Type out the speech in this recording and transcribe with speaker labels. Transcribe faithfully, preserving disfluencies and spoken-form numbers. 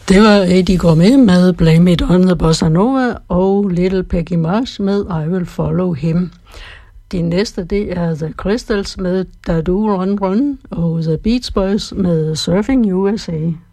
Speaker 1: Det var Eddie Gourmet med Blame It On The Bossa Nova og Little Peggy Marsh med I Will Follow Him. De næste, det er The Crystals med Da Do Run Run og The Beach Boys med Surfing U S A.